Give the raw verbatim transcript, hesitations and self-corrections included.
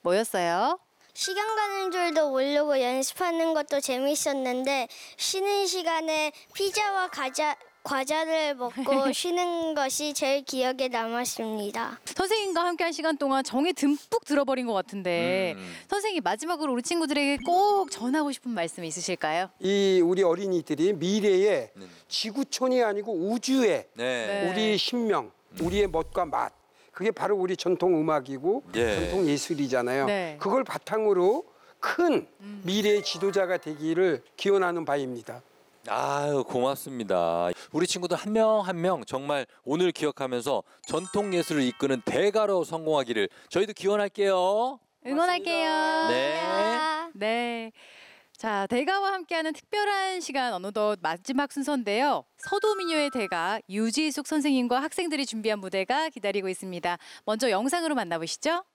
뭐였어요? 시간 가는 줄도 모르고 연습하는 것도 재밌었는데 쉬는 시간에 피자와 과자, 과자를 먹고 쉬는 것이 제일 기억에 남았습니다. 선생님과 함께한 시간 동안 정에 듬뿍 들어버린 것 같은데 음. 선생님 마지막으로 우리 친구들에게 꼭 전하고 싶은 말씀 있으실까요? 이 우리 어린이들이 미래에 네. 지구촌이 아니고 우주에 네. 네. 우리 신명, 우리의 멋과 맛, 그게 바로 우리 전통 음악이고 예. 전통 예술이잖아요. 네. 그걸 바탕으로 큰 미래의 지도자가 되기를 기원하는 바입니다. 아유, 고맙습니다. 우리 친구들 한 명 한 명 정말 오늘 기억하면서 전통 예술을 이끄는 대가로 성공하기를 저희도 기원할게요. 응원할게요. 네. 네. 자, 대가와 함께하는 특별한 시간 어느덧 마지막 순서인데요. 서도민요의 대가 유지숙 선생님과 학생들이 준비한 무대가 기다리고 있습니다. 먼저 영상으로 만나보시죠.